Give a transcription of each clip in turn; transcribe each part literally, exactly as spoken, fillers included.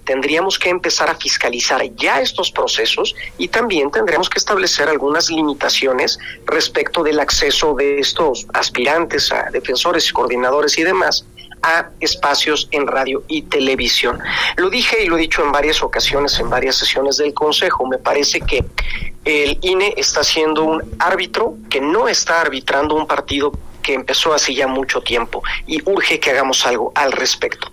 tendríamos que empezar a fiscalizar ya estos procesos y también tendríamos que establecer algunas limitaciones respecto del acceso de estos aspirantes a defensores, coordinadores y demás a espacios en radio y televisión. Lo dije y lo he dicho en varias ocasiones, en varias sesiones del Consejo. Me parece que el I N E está siendo un árbitro que no está arbitrando un partido que empezó hace ya mucho tiempo y urge que hagamos algo al respecto.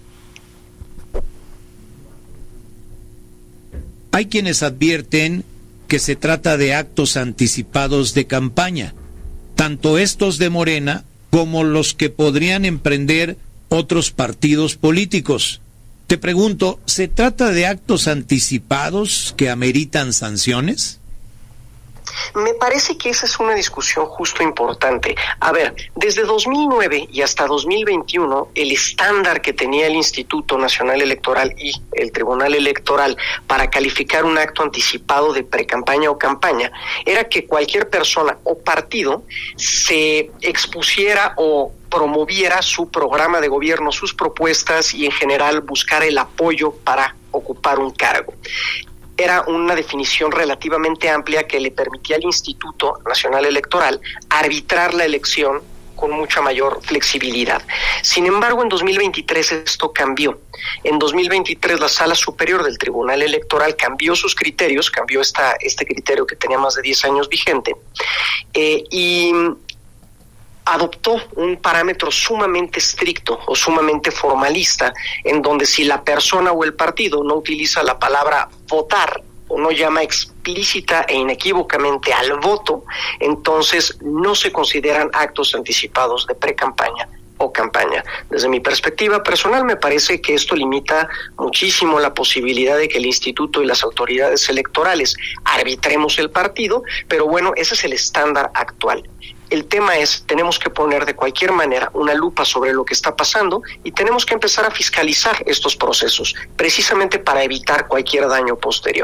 Hay quienes advierten que se trata de actos anticipados de campaña, tanto estos de Morena como los que podrían emprender otros partidos políticos. Te pregunto, ¿se trata de actos anticipados que ameritan sanciones? Me parece que esa es una discusión justo importante. A ver, desde dos mil nueve y hasta dos mil veintiuno, el estándar que tenía el Instituto Nacional Electoral y el Tribunal Electoral para calificar un acto anticipado de precampaña o campaña era que cualquier persona o partido se expusiera o promoviera su programa de gobierno, sus propuestas y en general buscar el apoyo para ocupar un cargo. Era una definición relativamente amplia que le permitía al Instituto Nacional Electoral arbitrar la elección con mucha mayor flexibilidad. Sin embargo, en dos mil veintitrés esto cambió. En dos mil veintitrés la Sala Superior del Tribunal Electoral cambió sus criterios, cambió esta, este criterio que tenía más de diez años vigente, eh, y adoptó un parámetro sumamente estricto o sumamente formalista, en donde si la persona o el partido no utiliza la palabra votar o no llama explícita e inequívocamente al voto, entonces no se consideran actos anticipados de precampaña o campaña. Desde mi perspectiva personal, me parece que esto limita muchísimo la posibilidad de que el instituto y las autoridades electorales arbitremos el partido, pero bueno, ese es el estándar actual. El tema es, tenemos que poner de cualquier manera una lupa sobre lo que está pasando y tenemos que empezar a fiscalizar estos procesos, precisamente para evitar cualquier daño posterior.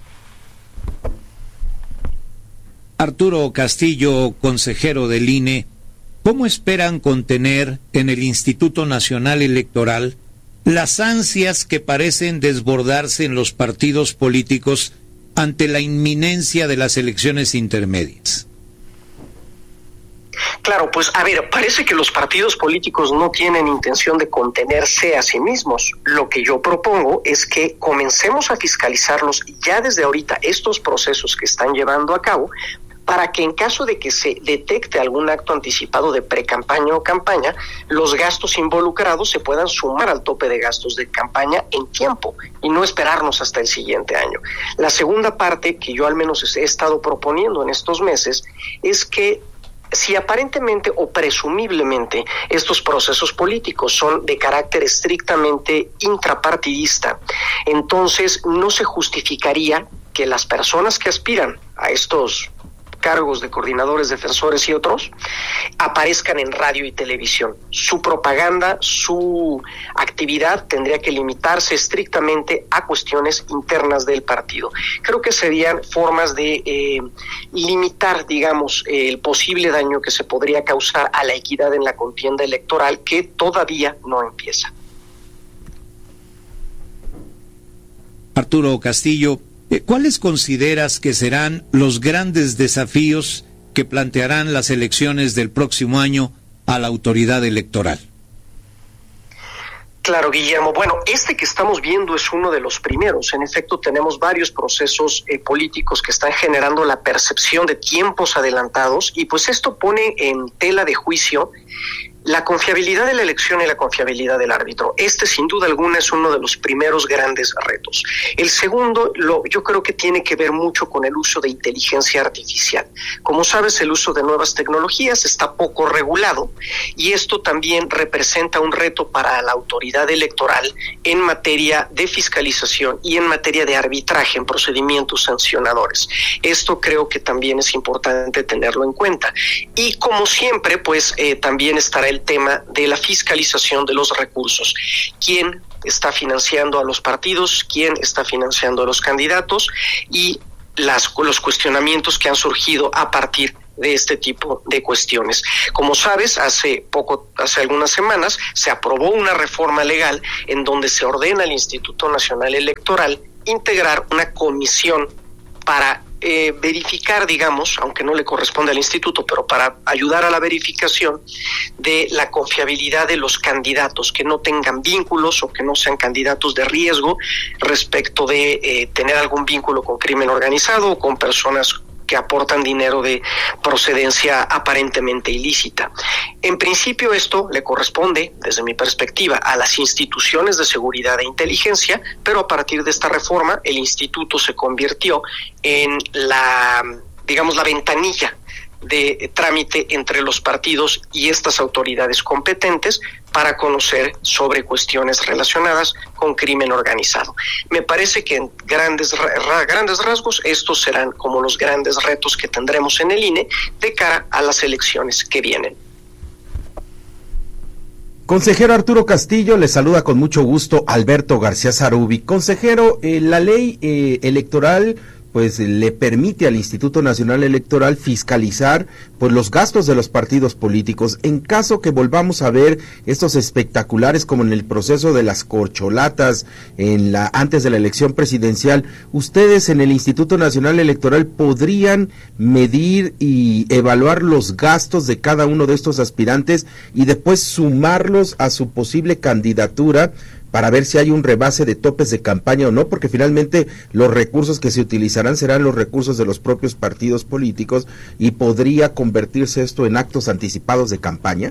Arturo Castillo, consejero del I N E, ¿cómo esperan contener en el Instituto Nacional Electoral las ansias que parecen desbordarse en los partidos políticos ante la inminencia de las elecciones intermedias? Claro, pues a ver, parece que los partidos políticos no tienen intención de contenerse a sí mismos. Lo que yo propongo es que comencemos a fiscalizarlos ya desde ahorita, estos procesos que están llevando a cabo, para que en caso de que se detecte algún acto anticipado de precampaña o campaña, los gastos involucrados se puedan sumar al tope de gastos de campaña en tiempo y no esperarnos hasta el siguiente año. La segunda parte que yo al menos he estado proponiendo en estos meses es que si aparentemente o presumiblemente estos procesos políticos son de carácter estrictamente intrapartidista, entonces no se justificaría que las personas que aspiran a estos cargos de coordinadores, defensores y otros, aparezcan en radio y televisión. Su propaganda, su actividad tendría que limitarse estrictamente a cuestiones internas del partido. Creo que serían formas de eh, limitar, digamos, eh, el posible daño que se podría causar a la equidad en la contienda electoral, que todavía no empieza. Arturo Castillo, ¿cuáles consideras que serán los grandes desafíos que plantearán las elecciones del próximo año a la autoridad electoral? Claro, Guillermo. Bueno, este que estamos viendo es uno de los primeros. En efecto, tenemos varios procesos eh, políticos que están generando la percepción de tiempos adelantados y pues esto pone en tela de juicio la confiabilidad de la elección y la confiabilidad del árbitro. Este, sin duda alguna, es uno de los primeros grandes retos. El segundo, lo, yo creo que tiene que ver mucho con el uso de inteligencia artificial. Como sabes, el uso de nuevas tecnologías está poco regulado y esto también representa un reto para la autoridad electoral en materia de fiscalización y en materia de arbitraje en procedimientos sancionadores. Esto creo que también es importante tenerlo en cuenta. Y como siempre, pues eh, también estará el el tema de la fiscalización de los recursos. ¿Quién está financiando a los partidos? ¿Quién está financiando a los candidatos? Y las, los cuestionamientos que han surgido a partir de este tipo de cuestiones. Como sabes, hace poco, hace algunas semanas, se aprobó una reforma legal en donde se ordena al Instituto Nacional Electoral integrar una comisión para eh, verificar, digamos, aunque no le corresponde al instituto, pero para ayudar a la verificación de la confiabilidad de los candidatos, que no tengan vínculos o que no sean candidatos de riesgo respecto de eh, tener algún vínculo con crimen organizado o con personas que aportan dinero de procedencia aparentemente ilícita. En principio esto le corresponde, desde mi perspectiva, a las instituciones de seguridad e inteligencia, pero a partir de esta reforma el instituto se convirtió en la, digamos, la ventanilla de trámite entre los partidos y estas autoridades competentes para conocer sobre cuestiones relacionadas con crimen organizado. Me parece que en grandes, ra, grandes rasgos estos serán como los grandes retos que tendremos en el I N E de cara a las elecciones que vienen. Consejero Arturo Castillo, le saluda con mucho gusto Alberto García Zarubi. Consejero, eh, la ley eh, electoral pues le permite al Instituto Nacional Electoral fiscalizar pues los gastos de los partidos políticos. En caso que volvamos a ver estos espectaculares como en el proceso de las corcholatas en la antes de la elección presidencial, ustedes en el Instituto Nacional Electoral podrían medir y evaluar los gastos de cada uno de estos aspirantes y después sumarlos a su posible candidatura para ver si hay un rebase de topes de campaña o no, porque finalmente los recursos que se utilizarán serán los recursos de los propios partidos políticos y podría convertirse esto en actos anticipados de campaña.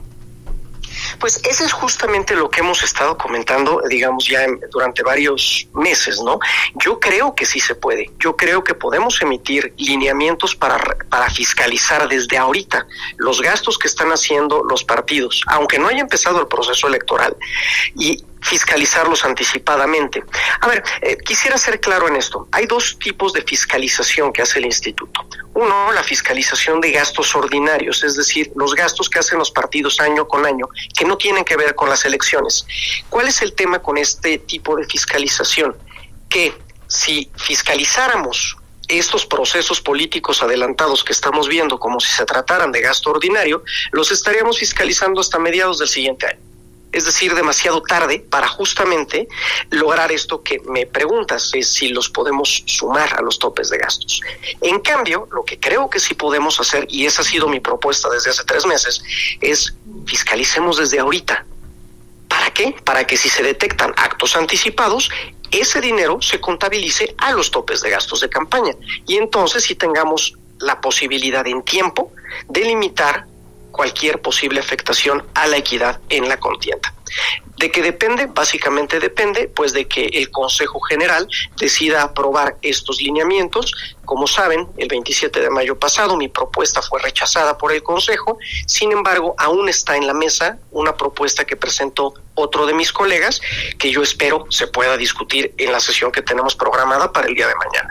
Pues eso es justamente lo que hemos estado comentando, digamos, ya en, durante varios meses, ¿no? Yo creo que sí se puede. Yo creo que podemos emitir lineamientos para, para fiscalizar desde ahorita los gastos que están haciendo los partidos, aunque no haya empezado el proceso electoral, y fiscalizarlos anticipadamente. A ver, eh, quisiera ser claro en esto. Hay dos tipos de fiscalización que hace el instituto. Uno, la fiscalización de gastos ordinarios, es decir, los gastos que hacen los partidos año con año, que no tienen que ver con las elecciones. ¿Cuál es el tema con este tipo de fiscalización? Que si fiscalizáramos estos procesos políticos adelantados que estamos viendo como si se trataran de gasto ordinario, los estaríamos fiscalizando hasta mediados del siguiente año. Es decir, demasiado tarde para justamente lograr esto que me preguntas, es si los podemos sumar a los topes de gastos. En cambio, lo que creo que sí podemos hacer, y esa ha sido mi propuesta desde hace tres meses, es fiscalicemos desde ahorita. ¿Para qué? Para que si se detectan actos anticipados, ese dinero se contabilice a los topes de gastos de campaña. Y entonces sí tengamos la posibilidad en tiempo de limitar cualquier posible afectación a la equidad en la contienda. ¿De qué depende? Básicamente depende pues de que el Consejo General decida aprobar estos lineamientos. Como saben, el veintisiete de mayo pasado mi propuesta fue rechazada por el Consejo, sin embargo aún está en la mesa una propuesta que presentó otro de mis colegas que yo espero se pueda discutir en la sesión que tenemos programada para el día de mañana.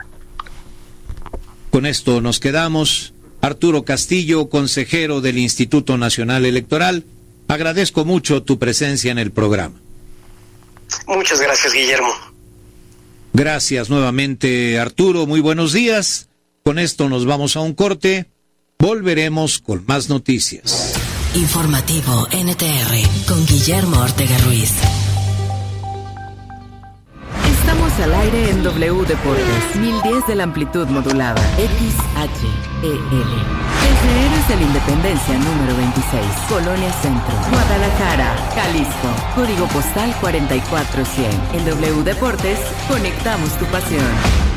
Con esto nos quedamos. Arturo Castillo, consejero del Instituto Nacional Electoral, agradezco mucho tu presencia en el programa. Muchas gracias, Guillermo. Gracias nuevamente, Arturo. Muy buenos días. Con esto nos vamos a un corte. Volveremos con más noticias. Informativo N T R con Guillermo Ortega Ruiz. Estamos al aire en W Deportes, mil diez de la amplitud modulada, X H E L. Desde Héroes de la Independencia número veintiséis, Colonia Centro, Guadalajara, Jalisco, código postal cuarenta y cuatro cien. En W Deportes, conectamos tu pasión.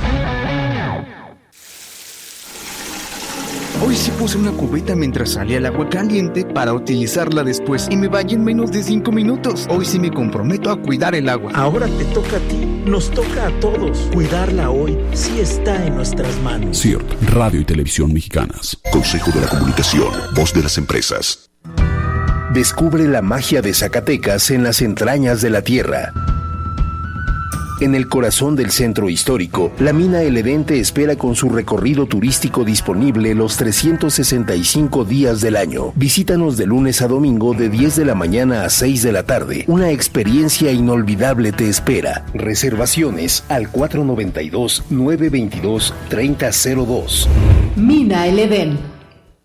Hoy sí puse una cubeta mientras salía el agua caliente para utilizarla después y me bañé en menos de cinco minutos. Hoy sí me comprometo a cuidar el agua. Ahora te toca a ti, nos toca a todos. Cuidarla hoy sí está en nuestras manos. C I R T, Radio y Televisión Mexicanas. Consejo de la Comunicación, voz de las empresas. Descubre la magia de Zacatecas en las entrañas de la tierra. En el corazón del centro histórico, la mina El Edén te espera con su recorrido turístico disponible los trescientos sesenta y cinco días del año. Visítanos de lunes a domingo de diez de la mañana a seis de la tarde. Una experiencia inolvidable te espera. Reservaciones al cuatro nueve dos, nueve dos dos, tres cero cero dos. Mina El Edén.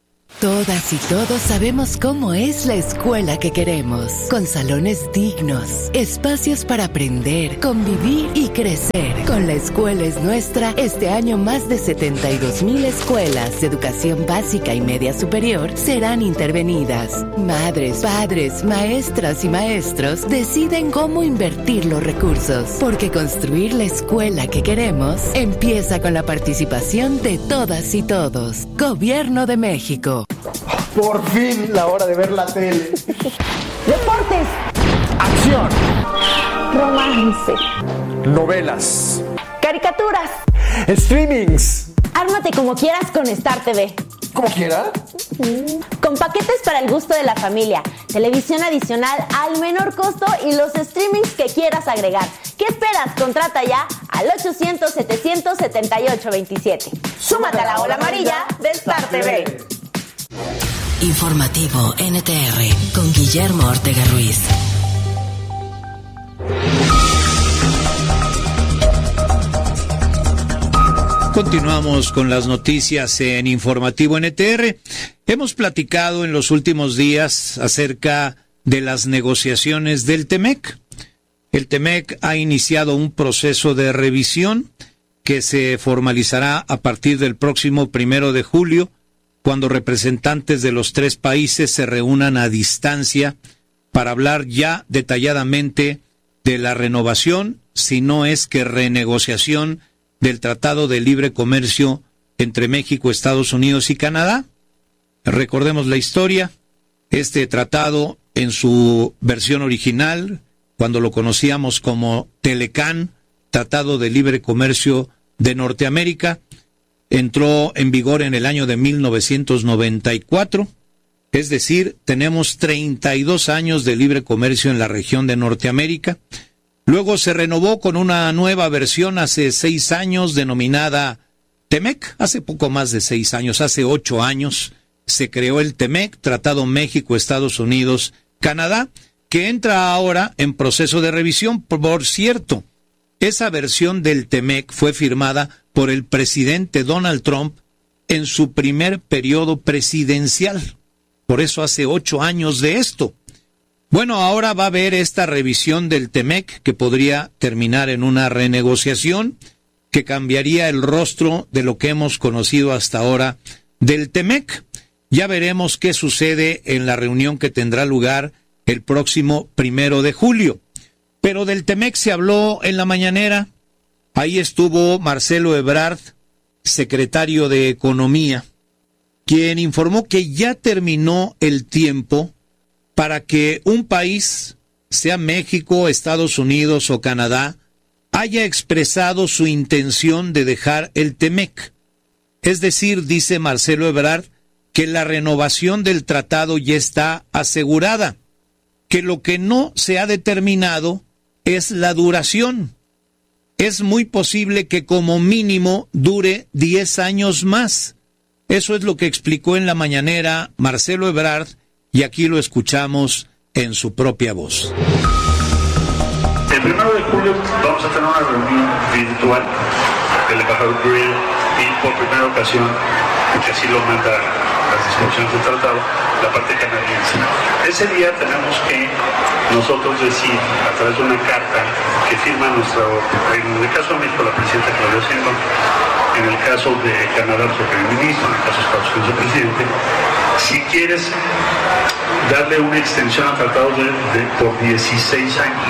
Todas y todos sabemos cómo es la escuela que queremos, con salones dignos, espacios para aprender, convivir y crecer. Con La Escuela es Nuestra, este año más de setenta y dos mil escuelas de educación básica y media superior serán intervenidas. Madres, padres, maestras y maestros deciden cómo invertir los recursos, porque construir la escuela que queremos empieza con la participación de todas y todos. Gobierno de México. Por fin, la hora de ver la tele. Deportes. Acción. Romance. Novelas. Caricaturas. Streamings. Ármate como quieras con Star T V. ¿Como quiera? Con paquetes para el gusto de la familia, televisión adicional al menor costo y los streamings que quieras agregar. ¿Qué esperas? Contrata ya al ochocientos, setecientos setenta y ocho veintisiete. Súmate a la ola amarilla de Star T V. Informativo N T R con Guillermo Ortega Ruiz. Continuamos con las noticias en Informativo N T R. Hemos platicado en los últimos días acerca de las negociaciones del Temec. El Temec ha iniciado un proceso de revisión que se formalizará a partir del próximo primero de julio, cuando representantes de los tres países se reúnan a distancia para hablar ya detalladamente de la renovación, si no es que renegociación, del Tratado de Libre Comercio entre México, Estados Unidos y Canadá. Recordemos la historia. Este tratado, en su versión original, cuando lo conocíamos como Telecán, Tratado de Libre Comercio de Norteamérica, entró en vigor en el año de mil novecientos noventa y cuatro, es decir, tenemos treinta y dos años de libre comercio en la región de Norteamérica. Luego se renovó con una nueva versión hace seis años denominada Temec. Hace poco más de seis años, hace ocho años, se creó el Temec, Tratado México, Estados Unidos, Canadá, que entra ahora en proceso de revisión. Por cierto, esa versión del Temec fue firmada por el presidente Donald Trump en su primer periodo presidencial. Por eso hace ocho años de esto. Bueno, ahora va a haber esta revisión del Temec que podría terminar en una renegociación que cambiaría el rostro de lo que hemos conocido hasta ahora del Temec. Ya veremos qué sucede en la reunión que tendrá lugar el próximo primero de julio. Pero del Temec se habló en la mañanera. Ahí estuvo Marcelo Ebrard, secretario de Economía, quien informó que ya terminó el tiempo para que un país, sea México, Estados Unidos o Canadá, haya expresado su intención de dejar el Temec. Es decir, dice Marcelo Ebrard, que la renovación del tratado ya está asegurada, que lo que no se ha determinado es la duración. Es muy posible que como mínimo dure diez años más. Eso es lo que explicó en la mañanera Marcelo Ebrard, y aquí lo escuchamos en su propia voz. El primero de julio vamos a tener una reunión virtual del embajador Grill y por primera ocasión, porque así lo manda las disposiciones del tratado, la parte canadiense. Ese día tenemos que nosotros decir, a través de una carta que firma nuestro, en el caso de México, la presidenta Claudia Sheinbaum, en el caso de Canadá, su primer ministro, en el caso de Estados Unidos, el presidente, si quieres darle una extensión al tratado de, de, por dieciséis años.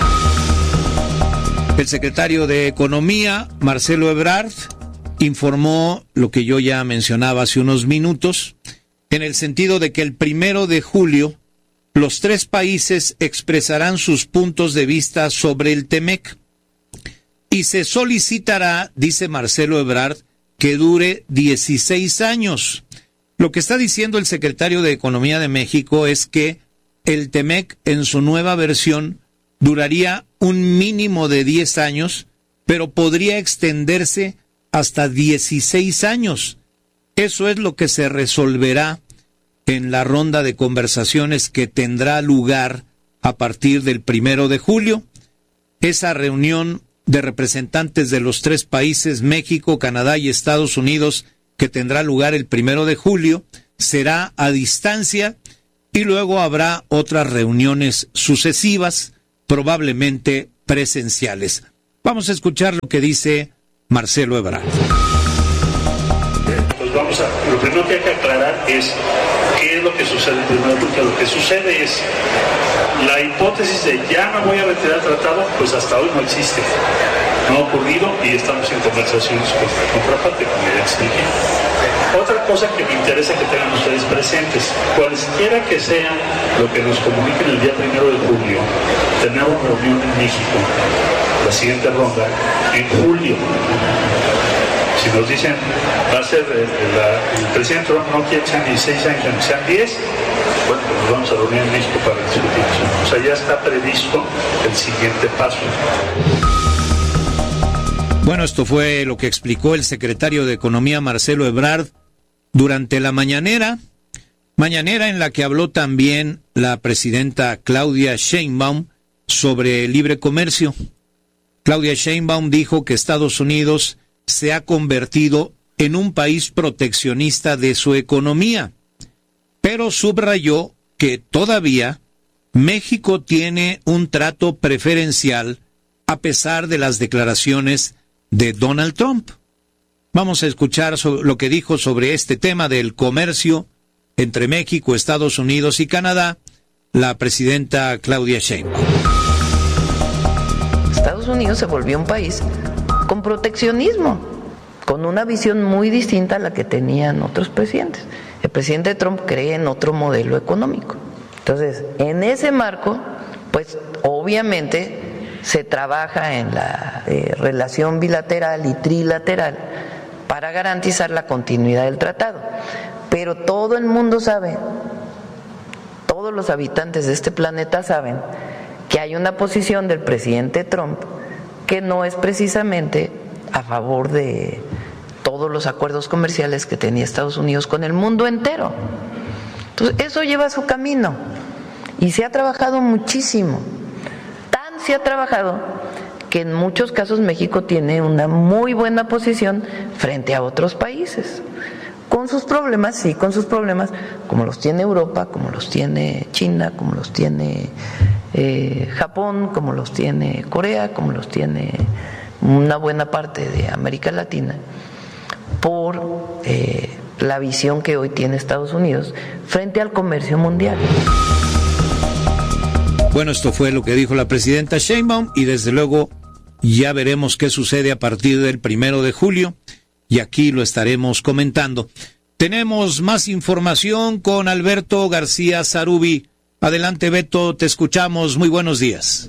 El secretario de Economía, Marcelo Ebrard, informó lo que yo ya mencionaba hace unos minutos, en el sentido de que el primero de julio los tres países expresarán sus puntos de vista sobre el Temec y se solicitará, dice Marcelo Ebrard, que dure dieciséis años. Lo que está diciendo el secretario de Economía de México es que el Temec en su nueva versión duraría un mínimo de diez años, pero podría extenderse hasta dieciséis años. Eso es lo que se resolverá en la ronda de conversaciones que tendrá lugar a partir del primero de julio. Esa reunión de representantes de los tres países, México, Canadá y Estados Unidos, que tendrá lugar el primero de julio, será a distancia y luego habrá otras reuniones sucesivas, probablemente presenciales. Vamos a escuchar lo que dice Marcelo Ebrard. Pues vamos a, lo primero que hay que aclarar es qué es lo que sucede primero, porque lo que sucede es la hipótesis de ya me voy a retirar del tratado, pues hasta hoy no existe, no ha ocurrido y estamos en conversaciones con la contraparte, como ya expliqué. Otra cosa que me interesa que tengan ustedes presentes, cualquiera que sea lo que nos comuniquen el día primero de julio, tenemos reunión en México, la siguiente ronda, en julio. Si nos dicen, va a ser el, el, el presidente Trump no quiere que sean dieciséis años, que sean diez, bueno, pues nos vamos a reunir en México para discutir eso. O sea, ya está previsto el siguiente paso. Bueno, esto fue lo que explicó el secretario de Economía, Marcelo Ebrard, durante la mañanera, mañanera en la que habló también la presidenta Claudia Sheinbaum sobre libre comercio. Claudia Sheinbaum dijo que Estados Unidos se ha convertido en un país proteccionista de su economía, pero subrayó que todavía México tiene un trato preferencial a pesar de las declaraciones de Donald Trump. Vamos a escuchar lo que dijo sobre este tema del comercio entre México, Estados Unidos y Canadá, la presidenta Claudia Sheinbaum. Estados Unidos se volvió un país con proteccionismo, con una visión muy distinta a la que tenían otros presidentes. El presidente Trump cree en otro modelo económico. Entonces, en ese marco, pues obviamente se trabaja en la eh, relación bilateral y trilateral para garantizar la continuidad del tratado. Pero todo el mundo sabe, todos los habitantes de este planeta saben que hay una posición del presidente Trump que no es precisamente a favor de todos los acuerdos comerciales que tenía Estados Unidos con el mundo entero. Entonces, eso lleva su camino y se ha trabajado muchísimo. Tan se ha trabajado que en muchos casos México tiene una muy buena posición frente a otros países. Con sus problemas, sí, con sus problemas, como los tiene Europa, como los tiene China, como los tiene eh, Japón, como los tiene Corea, como los tiene una buena parte de América Latina, por eh, la visión que hoy tiene Estados Unidos frente al comercio mundial. Bueno, esto fue lo que dijo la presidenta Sheinbaum y desde luego ya veremos qué sucede a partir del primero de julio y aquí lo estaremos comentando. Tenemos más información con Alberto García Zarubi. Adelante, Beto, te escuchamos. Muy buenos días.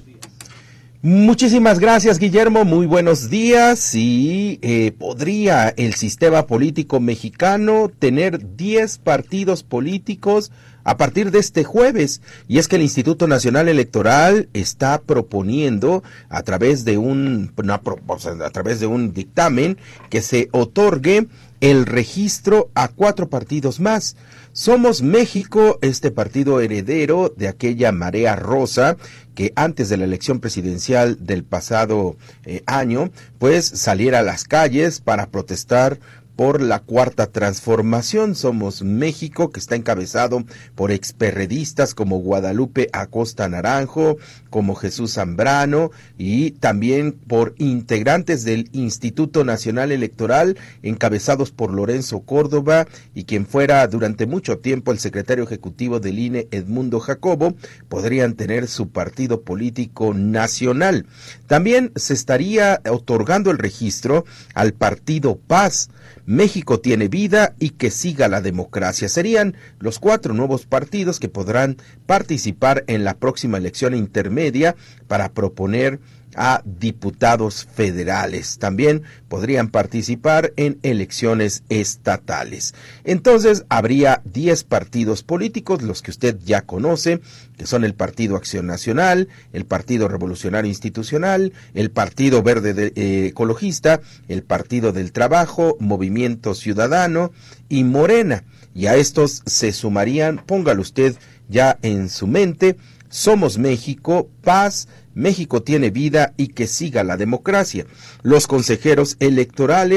Muchísimas gracias, Guillermo. Muy buenos días. Y eh, podría el sistema político mexicano tener diez partidos políticos a partir de este jueves, y es que el Instituto Nacional Electoral está proponiendo a través de un una, a través de un dictamen que se otorgue el registro a cuatro partidos más. Somos México, este partido heredero de aquella marea rosa que antes de la elección presidencial del pasado eh, año, pues saliera a las calles para protestar por la cuarta transformación. Somos México, que está encabezado por experredistas como Guadalupe Acosta Naranjo, como Jesús Zambrano, y también por integrantes del Instituto Nacional Electoral, encabezados por Lorenzo Córdoba, y quien fuera durante mucho tiempo el secretario ejecutivo del I N E, Edmundo Jacobo, podrían tener su partido político nacional. También se estaría otorgando el registro al partido Paz, México tiene vida y que siga la democracia. Serían los cuatro nuevos partidos que podrán participar en la próxima elección intermedia para proponer a diputados federales. También podrían participar en elecciones estatales. Entonces, habría diez partidos políticos, los que usted ya conoce, que son el Partido Acción Nacional, el Partido Revolucionario Institucional, el Partido Verde de, eh, Ecologista, el Partido del Trabajo, Movimiento Ciudadano y Morena. Y a estos se sumarían, póngalo usted ya en su mente, Somos México, Paz, México tiene vida y que siga la democracia. Los consejeros electorales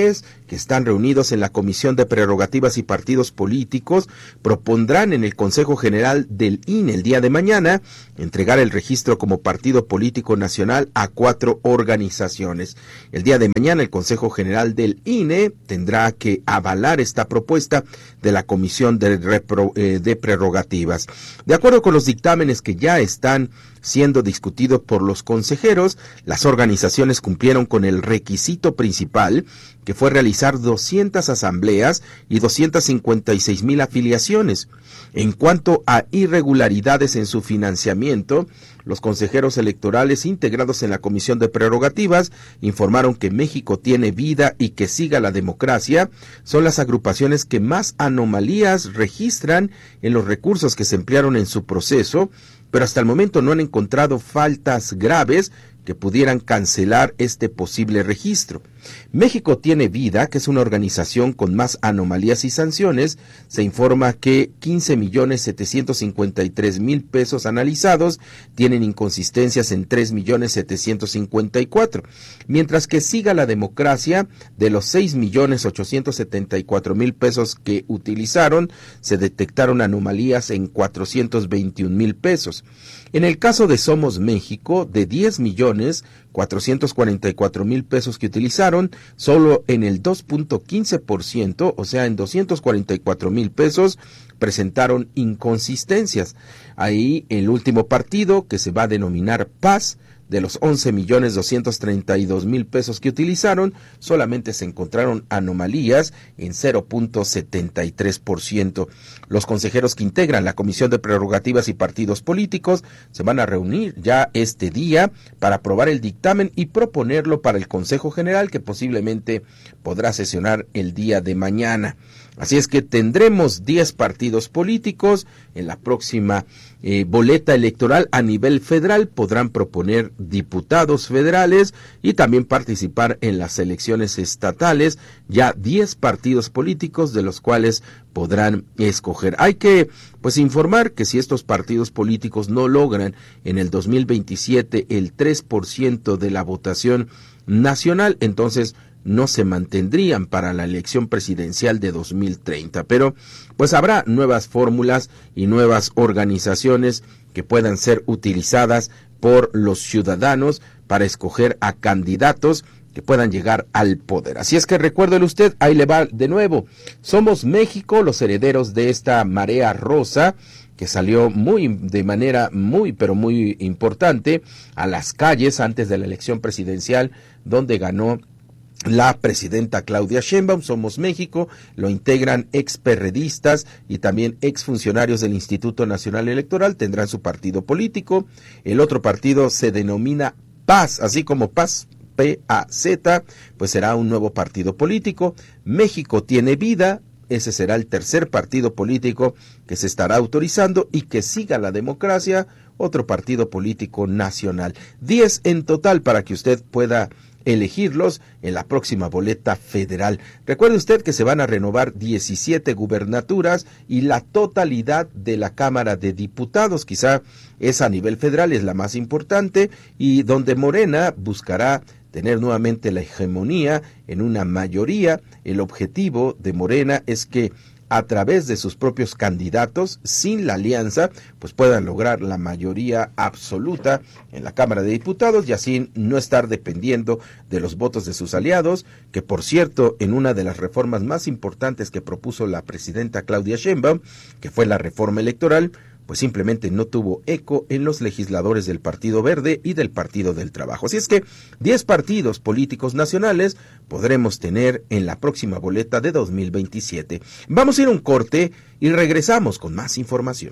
que están reunidos en la Comisión de Prerrogativas y Partidos Políticos, propondrán en el Consejo General del I N E el día de mañana entregar el registro como partido político nacional a cuatro organizaciones. El día de mañana el Consejo General del I N E tendrá que avalar esta propuesta de la Comisión de, Repro, eh, de Prerrogativas. De acuerdo con los dictámenes que ya están siendo discutidos por los consejeros, las organizaciones cumplieron con el requisito principal, que fue realizar doscientas asambleas y doscientas cincuenta y seis mil afiliaciones. En cuanto a irregularidades en su financiamiento, los consejeros electorales integrados en la Comisión de Prerrogativas informaron que México tiene vida y que siga la democracia son las agrupaciones que más anomalías registran en los recursos que se emplearon en su proceso, pero hasta el momento no han encontrado faltas graves que pudieran cancelar este posible registro. México Tiene Vida, que es una organización con más anomalías y sanciones, se informa que quince millones setecientos cincuenta y tres mil pesos analizados tienen inconsistencias en tres millones setecientos cincuenta y cuatro, mientras que Siga la Democracia, de los seis millones ochocientos setenta y cuatro mil pesos que utilizaron, se detectaron anomalías en cuatrocientos veintiún mil pesos. En el caso de Somos México, de diez millones cuatrocientos cuarenta y cuatro mil pesos que utilizaron, solo en el dos punto quince por ciento, o sea, en doscientos cuarenta y cuatro mil pesos, presentaron inconsistencias. Ahí el último partido, que se va a denominar Paz, de los once millones doscientos treinta y dos mil pesos que utilizaron, solamente se encontraron anomalías en cero punto setenta y tres por ciento. Los consejeros que integran la Comisión de Prerrogativas y Partidos Políticos se van a reunir ya este día para aprobar el dictamen y proponerlo para el Consejo General, que posiblemente podrá sesionar el día de mañana. Así es que tendremos diez partidos políticos en la próxima eh, boleta electoral a nivel federal. Podrán proponer diputados federales y también participar en las elecciones estatales. Ya diez partidos políticos, de los cuales podrán escoger. Hay que pues informar que si estos partidos políticos no logran en el dos mil veintisiete el tres por ciento de la votación nacional, entonces no se mantendrían para la elección presidencial de dos mil treinta, pero pues habrá nuevas fórmulas y nuevas organizaciones que puedan ser utilizadas por los ciudadanos para escoger a candidatos que puedan llegar al poder. Así es que recuérdele usted, ahí le va de nuevo. Somos México, los herederos de esta marea rosa, que salió muy de manera muy pero muy importante a las calles antes de la elección presidencial, donde ganó la presidenta Claudia Sheinbaum. Somos México, lo integran experredistas y también exfuncionarios del Instituto Nacional Electoral, tendrán su partido político. El otro partido se denomina Paz, así como Paz, P A Z, pues será un nuevo partido político. México Tiene Vida, ese será el tercer partido político que se estará autorizando, y que Siga la Democracia, otro partido político nacional. Diez en total para que usted pueda elegirlos en la próxima boleta federal. Recuerde usted que se van a renovar diecisiete gubernaturas y la totalidad de la Cámara de Diputados. Quizá esa a nivel federal es la más importante, y donde Morena buscará tener nuevamente la hegemonía en una mayoría. El objetivo de Morena es que a través de sus propios candidatos, sin la alianza, pues puedan lograr la mayoría absoluta en la Cámara de Diputados, y así no estar dependiendo de los votos de sus aliados, que por cierto, en una de las reformas más importantes que propuso la presidenta Claudia Sheinbaum, que fue la reforma electoral, pues simplemente no tuvo eco en los legisladores del Partido Verde y del Partido del Trabajo. Así es que diez partidos políticos nacionales podremos tener en la próxima boleta de dos mil veintisiete. Vamos a ir a un corte y regresamos con más información.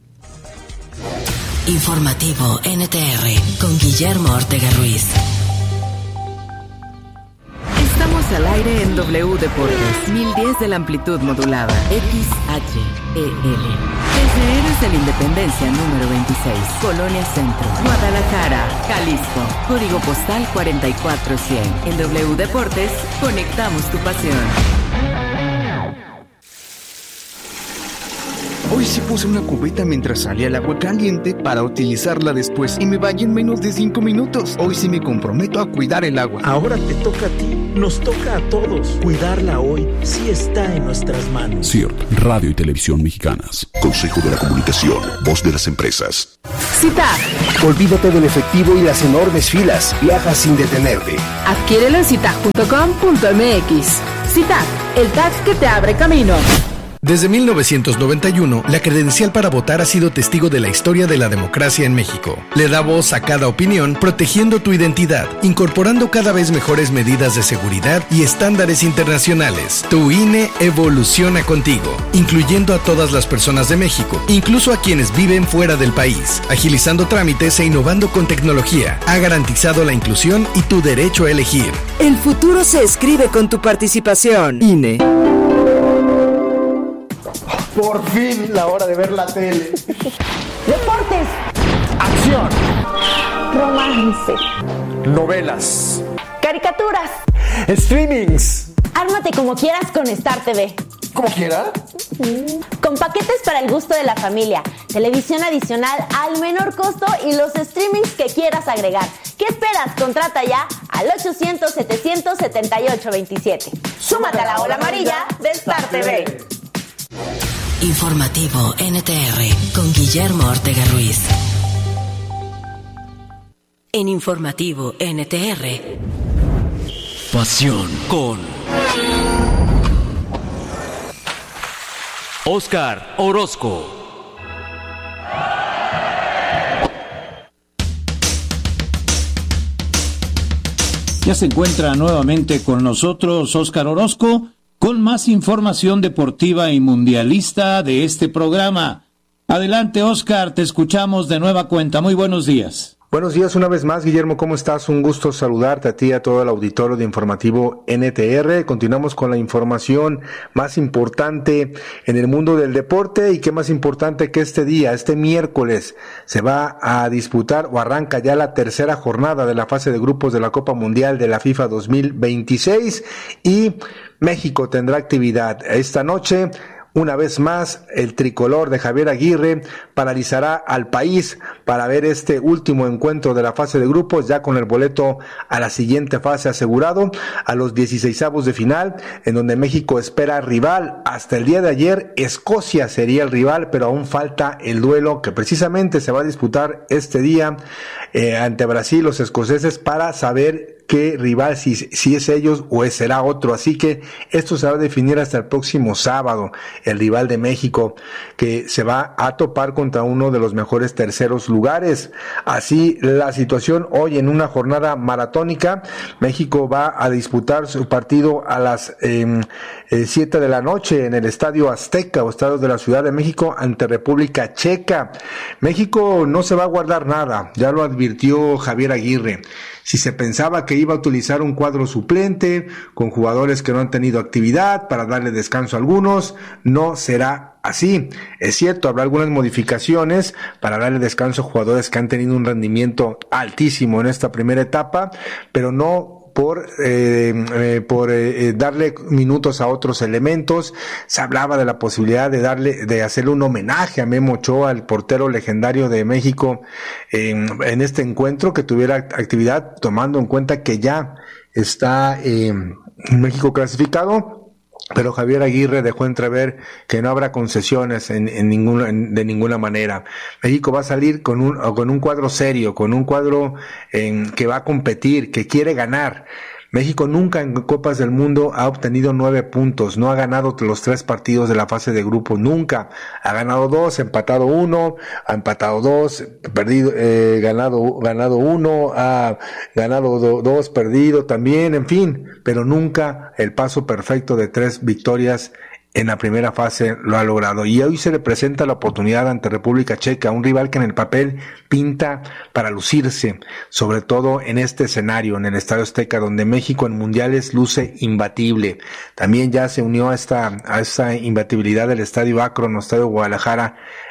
Informativo N T R con Guillermo Ortega Ruiz. Estamos al aire en W Deportes, mil diez de la amplitud modulada, X H E L. Desde Héroes de la Independencia número veintiséis, Colonia Centro, Guadalajara, Jalisco, código postal cuarenta y cuatro cien. En W Deportes, conectamos tu pasión. Hoy sí puse una cubeta mientras salía el agua caliente para utilizarla después y me bañé en menos de cinco minutos. Hoy sí me comprometo a cuidar el agua. Ahora te toca a ti, nos toca a todos. Cuidarla hoy sí está en nuestras manos. C I R T, Radio y Televisión Mexicanas. Consejo de la Comunicación, voz de las empresas. CITAC. Olvídate del efectivo y las enormes filas. Viaja sin detenerte. Adquiérelo en citac punto com punto m x. CITAC, el tax que te abre camino. Desde mil novecientos noventa y uno, la credencial para votar ha sido testigo de la historia de la democracia en México. Le da voz a cada opinión, protegiendo tu identidad, incorporando cada vez mejores medidas de seguridad y estándares internacionales. Tu I N E evoluciona contigo, incluyendo a todas las personas de México, incluso a quienes viven fuera del país, agilizando trámites e innovando con tecnología. Ha garantizado la inclusión y tu derecho a elegir. El futuro se escribe con tu participación. I N E. Por fin, la hora de ver la tele. Deportes. Acción. Romance. Novelas. Caricaturas. Streamings. Ármate como quieras con Star T V. ¿Cómo quiera? Con paquetes para el gusto de la familia, televisión adicional al menor costo y los streamings que quieras agregar. ¿Qué esperas? Contrata ya al ochocientos, setecientos setenta y ocho veintisiete. Súmate a la ola amarilla de Star T V. Informativo N T R con Guillermo Ortega Ruiz. En Informativo N T R. Pasión con Óscar Orozco. Ya se encuentra nuevamente con nosotros Óscar Orozco, con más información deportiva y mundialista de este programa. Adelante, Óscar, te escuchamos de nueva cuenta. Muy buenos días. Buenos días una vez más, Guillermo, ¿cómo estás? Un gusto saludarte a ti y a todo el auditorio de Informativo N T R. Continuamos con la información más importante en el mundo del deporte, y qué más importante que este día, este miércoles, se va a disputar o arranca ya la tercera jornada de la fase de grupos de la Copa Mundial de la FIFA dos mil veintiséis, y México tendrá actividad esta noche. Una vez más, el tricolor de Javier Aguirre paralizará al país para ver este último encuentro de la fase de grupos, ya con el boleto a la siguiente fase asegurado, a los dieciseisavos de final, en donde México espera rival. Hasta el día de ayer, Escocia sería el rival, pero aún falta el duelo que precisamente se va a disputar este día eh, ante Brasil, los escoceses, para saber qué rival, si, si es ellos o será otro. Así que esto se va a definir hasta el próximo sábado, el rival de México, que se va a topar contra uno de los mejores terceros lugares. Así la situación hoy en una jornada maratónica. México va a disputar su partido a las eh, eh, siete de la noche en el Estadio Azteca o Estadio de la Ciudad de México ante República Checa. México no se va a guardar nada, ya lo advirtió Javier Aguirre. Si se pensaba que iba a utilizar un cuadro suplente con jugadores que no han tenido actividad para darle descanso a algunos, no será así. Es cierto, habrá algunas modificaciones para darle descanso a jugadores que han tenido un rendimiento altísimo en esta primera etapa, pero no por eh, eh, por eh, darle minutos a otros elementos. Se hablaba de la posibilidad de darle, de hacerle un homenaje a Memo Ochoa, el portero legendario de México, eh, en este encuentro, que tuviera actividad, tomando en cuenta que ya está eh, México clasificado. Pero Javier Aguirre dejó entrever que no habrá concesiones en, en ninguna, en, de ninguna manera. México va a salir con un, con un cuadro serio, con un cuadro en, que va a competir, que quiere ganar. México nunca en Copas del Mundo ha obtenido nueve puntos, no ha ganado los tres partidos de la fase de grupo, nunca. Ha ganado dos, empatado uno, ha empatado dos, perdido, eh, ganado, ganado uno, ha ganado do, dos, perdido también, en fin, pero nunca el paso perfecto de tres victorias en la primera fase lo ha logrado. Y hoy se le presenta la oportunidad ante República Checa, un rival que en el papel pinta para lucirse, sobre todo en este escenario, en el Estadio Azteca, donde México en mundiales luce imbatible. También ya se unió a esta, a esta imbatibilidad del Estadio Akron, el Estadio Guadalajara,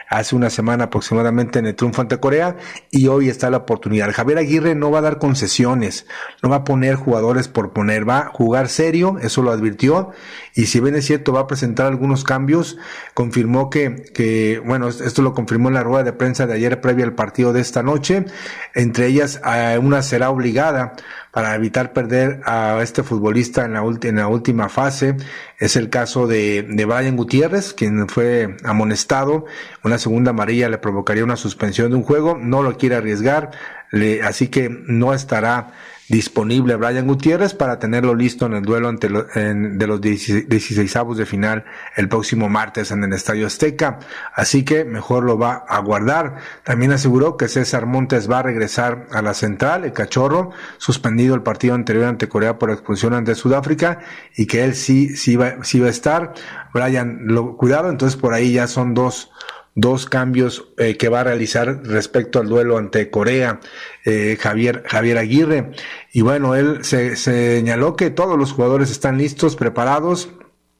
hace una semana aproximadamente en el triunfo ante Corea, y hoy está la oportunidad. Javier Aguirre no va a dar concesiones, no va a poner jugadores por poner, va a jugar serio, eso lo advirtió, y si bien es cierto va a presentar algunos cambios, confirmó que, que bueno, esto lo confirmó en la rueda de prensa de ayer previa al partido de esta noche, entre ellas una será obligada para evitar perder a este futbolista en la, ulti- en la última fase. Es el caso de, de Brian Gutiérrez, quien fue amonestado. Una segunda amarilla le provocaría una suspensión de un juego, no lo quiere arriesgar, le, así que no estará disponible Brian Gutiérrez para tenerlo listo en el duelo ante lo, en, de los dieciseisavos de final el próximo martes en el Estadio Azteca, así que mejor lo va a guardar. También aseguró que César Montes va a regresar a la central, el cachorro, suspendido el partido anterior ante Corea por expulsión ante Sudáfrica, y que él sí, sí va, sí va a estar. Brian, lo, cuidado, entonces por ahí ya son dos dos cambios eh, que va a realizar respecto al duelo ante Corea, eh, Javier, Javier Aguirre. Y bueno, él se, se señaló que todos los jugadores están listos, preparados,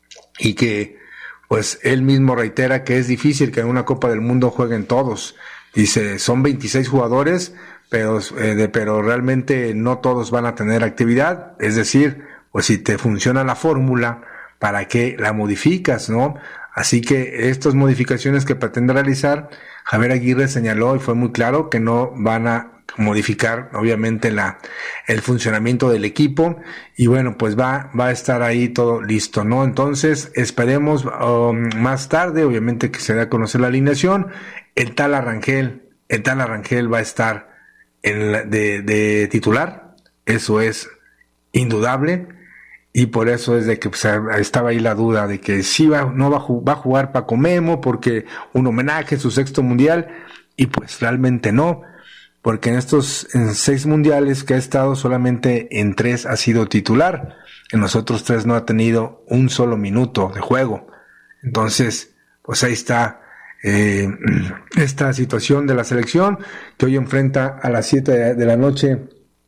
y que pues él mismo reitera que es difícil que en una Copa del Mundo jueguen todos. Dice, son veintiséis jugadores, pero, eh, de, pero realmente no todos van a tener actividad. Es decir, pues si te funciona la fórmula, ¿para qué la modificas, no? Así que estas modificaciones que pretende realizar, Javier Aguirre señaló y fue muy claro que no van a modificar obviamente la el funcionamiento del equipo, y bueno, pues va va a estar ahí todo listo, ¿no? Entonces esperemos um, más tarde, obviamente, que se dé a conocer la alineación. El Tala Rangel, el Tala Rangel va a estar en la, de, de titular, eso es indudable. Y por eso es de que pues, estaba ahí la duda de que sí va, no va a, jugar, va a jugar Paco Memo porque un homenaje, su sexto mundial, y pues realmente no, porque en estos en seis mundiales que ha estado, solamente en tres ha sido titular, en los otros tres no ha tenido un solo minuto de juego. Entonces, pues ahí está eh, esta situación de la selección, que hoy enfrenta a las siete de, de la noche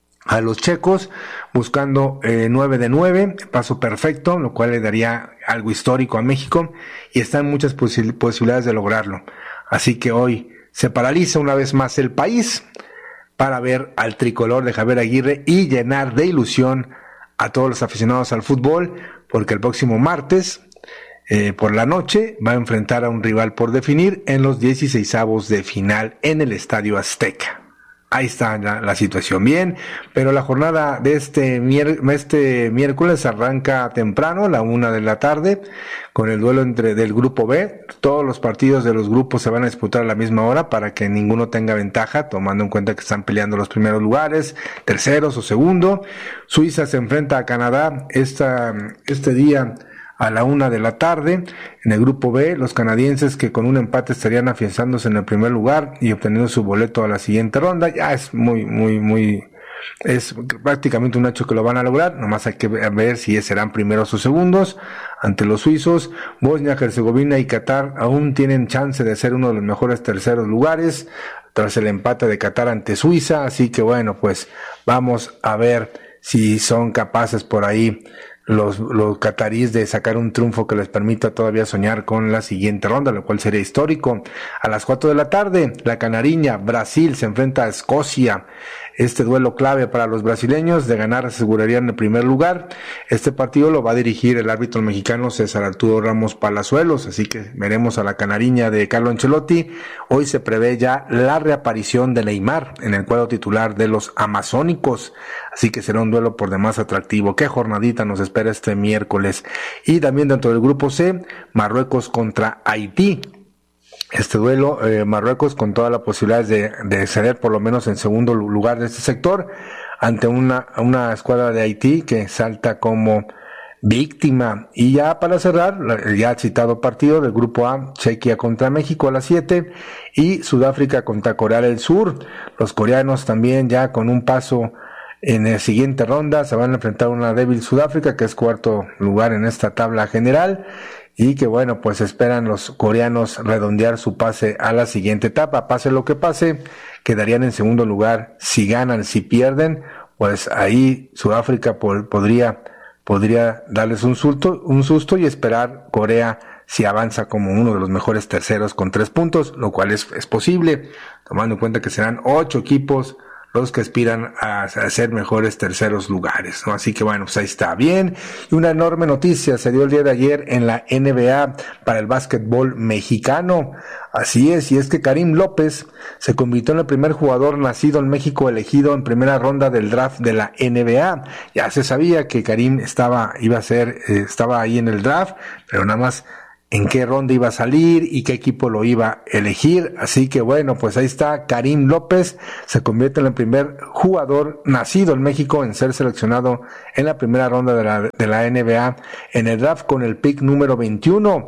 a los checos, buscando eh, nueve de nueve, paso perfecto, lo cual le daría algo histórico a México, y están muchas posi- posibilidades de lograrlo. Así que hoy se paraliza una vez más el país para ver al tricolor de Javier Aguirre y llenar de ilusión a todos los aficionados al fútbol, porque el próximo martes eh, por la noche va a enfrentar a un rival por definir en los dieciseisavos de final en el Estadio Azteca. Ahí está la, la situación. Bien, pero la jornada de este, mier- este miércoles arranca temprano, a la una de la tarde, con el duelo entre del grupo B. Todos los partidos de los grupos se van a disputar a la misma hora para que ninguno tenga ventaja, tomando en cuenta que están peleando los primeros lugares, terceros o segundo. Suiza se enfrenta a Canadá esta, este día a la una de la tarde. En el grupo B, los canadienses, que con un empate estarían afianzándose en el primer lugar y obteniendo su boleto a la siguiente ronda. Ya es muy, muy, muy, es prácticamente un hecho que lo van a lograr. Nomás hay que ver si serán primeros o segundos ante los suizos. Bosnia, Herzegovina y Qatar aún tienen chance de ser uno de los mejores terceros lugares tras el empate de Qatar ante Suiza. Así que bueno, pues vamos a ver si son capaces por ahí los, los cataríes de sacar un triunfo que les permita todavía soñar con la siguiente ronda, lo cual sería histórico. A las cuatro de la tarde, la canariña, Brasil se enfrenta a Escocia. Este duelo clave para los brasileños, de ganar asegurarían el primer lugar. Este partido lo va a dirigir el árbitro mexicano César Arturo Ramos Palazuelos, así que veremos a la canariña de Carlo Ancelotti. Hoy se prevé ya la reaparición de Neymar en el cuadro titular de los amazónicos, así que será un duelo por demás atractivo. Qué jornadita nos espera este miércoles. Y también dentro del grupo C, Marruecos contra Haití. Este duelo, eh, Marruecos con todas las posibilidades de, de ceder por lo menos en segundo lugar de este sector ante una, una escuadra de Haití que salta como víctima. Y ya para cerrar, el ya citado partido del grupo A, Chequia contra México a las siete y Sudáfrica contra Corea del Sur. Los coreanos también ya con un paso en la siguiente ronda se van a enfrentar a una débil Sudáfrica que es cuarto lugar en esta tabla general. Y que bueno, pues esperan los coreanos redondear su pase a la siguiente etapa. Pase lo que pase, quedarían en segundo lugar. Si ganan, si pierden, pues ahí Sudáfrica por, podría, podría darles un susto, un susto y esperar Corea si avanza como uno de los mejores terceros con tres puntos, lo cual es, es posible, tomando en cuenta que serán ocho equipos los que aspiran a, a ser mejores terceros lugares, ¿no? Así que bueno, pues ahí está bien. Y una enorme noticia se dio el día de ayer en la N B A para el básquetbol mexicano. Así es, y es que Karim López se convirtió en el primer jugador nacido en México elegido en primera ronda del draft de la N B A. Ya se sabía que Karim estaba, iba a ser, eh, estaba ahí en el draft, pero nada más en qué ronda iba a salir y qué equipo lo iba a elegir. Así que bueno, pues ahí está, Karim López se convierte en el primer jugador nacido en México en ser seleccionado en la primera ronda de la, de la N B A en el draft con el pick número veintiuno.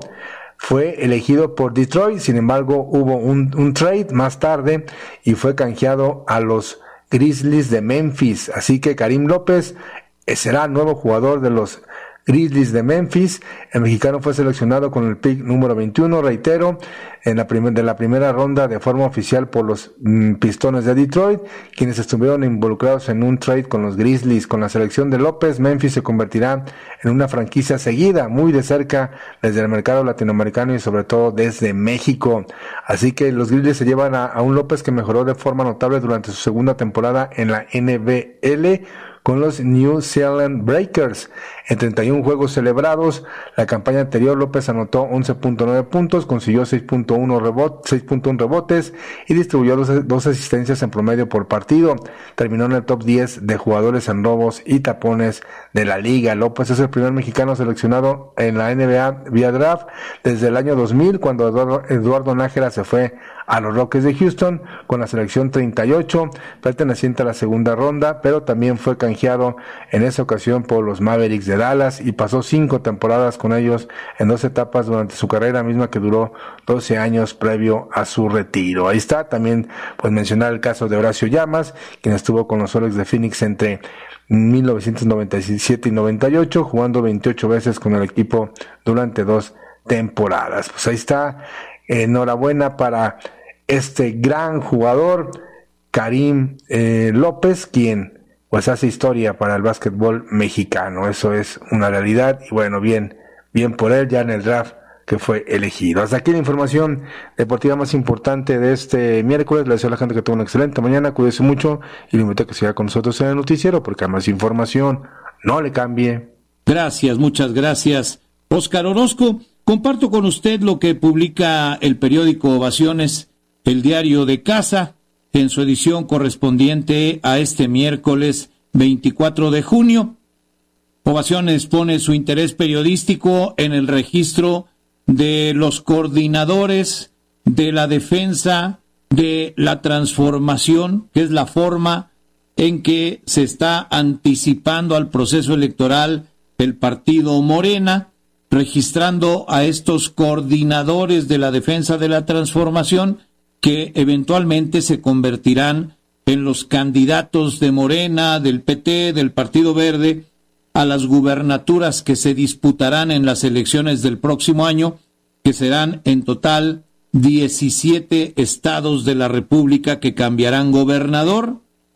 Fue elegido por Detroit, sin embargo hubo un, un trade más tarde y fue canjeado a los Grizzlies de Memphis. Así que Karim López será nuevo jugador de los Grizzlies de Memphis. El mexicano fue seleccionado con el pick número veintiuno, reitero, en la primer, de la primera ronda de forma oficial por los mm, Pistones de Detroit, quienes estuvieron involucrados en un trade con los Grizzlies. Con la selección de López, Memphis se convertirá en una franquicia seguida muy de cerca desde el mercado latinoamericano y sobre todo desde México. Así que los Grizzlies se llevan a, a un López que mejoró de forma notable durante su segunda temporada en la N B L con los New Zealand Breakers. En treinta y uno juegos celebrados, la campaña anterior López anotó once punto nueve puntos, consiguió seis punto uno rebotes, seis punto uno rebotes y distribuyó dos, dos asistencias en promedio por partido. Terminó en el top diez de jugadores en robos y tapones de la liga. López es el primer mexicano seleccionado en la N B A vía draft desde el año dos mil, cuando Eduardo, Eduardo Nájera se fue a los Rockets de Houston con la selección treinta y ocho, perteneciente a la segunda ronda, pero también fue canjeado en esa ocasión por los Mavericks de Dallas y pasó cinco temporadas con ellos en dos etapas durante su carrera, misma que duró doce años previo a su retiro. Ahí está, también pues mencionar el caso de Horacio Llamas, quien estuvo con los Soles de Phoenix entre mil novecientos noventa y siete y noventa y ocho, jugando veintiocho veces con el equipo durante dos temporadas. Pues ahí está, enhorabuena para este gran jugador, Karim eh, López, quien pues hace historia para el básquetbol mexicano. Eso es una realidad y bueno, bien, bien por él ya en el draft que fue elegido. Hasta aquí la información deportiva más importante de este miércoles. Le deseo a la gente que tenga una excelente mañana, cuídese mucho y le invito a que siga con nosotros en el noticiero porque hay más información, no le cambie. Gracias, muchas gracias, Óscar Orozco. Comparto con usted lo que publica el periódico Ovaciones, el diario de casa, en su edición correspondiente a este miércoles veinticuatro de junio. Ovaciones pone su interés periodístico en el registro de los coordinadores de la defensa de la transformación, que es la forma en que se está anticipando al proceso electoral el partido Morena, registrando a estos coordinadores de la defensa de la transformación que eventualmente se convertirán en los candidatos de Morena, del P T, del Partido Verde, a las gubernaturas que se disputarán en las elecciones del próximo año, que serán en total diecisiete estados de la República que cambiarán gobernador.